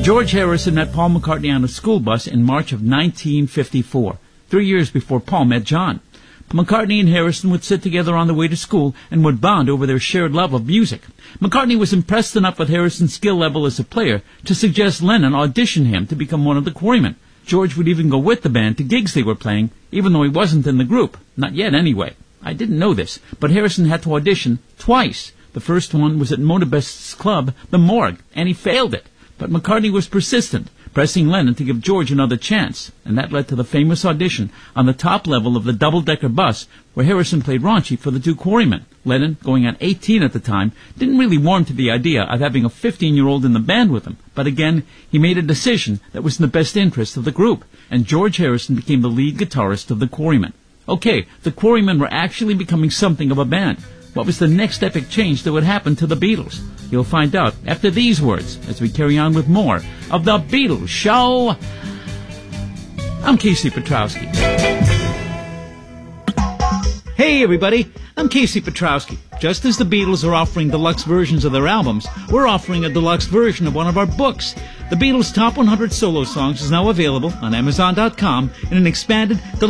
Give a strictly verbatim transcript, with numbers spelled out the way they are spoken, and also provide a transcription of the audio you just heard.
George Harrison met Paul McCartney on a school bus in March of nineteen fifty-four, three years before Paul met John. McCartney and Harrison would sit together on the way to school and would bond over their shared love of music. McCartney was impressed enough with Harrison's skill level as a player to suggest Lennon audition him to become one of the Quarrymen. George would even go with the band to gigs they were playing, even though he wasn't in the group. Not yet, anyway. I didn't know this, but Harrison had to audition twice. The first one was at Monabest's club, the Morgue, and he failed it. But McCartney was persistent, pressing Lennon to give George another chance, and that led to the famous audition on the top level of the double-decker bus where Harrison played Raunchy for the two Quarrymen. Lennon, going on eighteen at the time, didn't really warm to the idea of having a fifteen-year-old in the band with him, but again, he made a decision that was in the best interest of the group, and George Harrison became the lead guitarist of the Quarrymen. Okay, the Quarrymen were actually becoming something of a band. What was the next epic change that would happen to the Beatles? You'll find out after these words as we carry on with more of The Beatles Show. I'm Casey Petrowski. Hey everybody, I'm Casey Petrowski. Just as the Beatles are offering deluxe versions of their albums, we're offering a deluxe version of one of our books. The Beatles' Top one hundred Solo Songs is now available on Amazon dot com in an expanded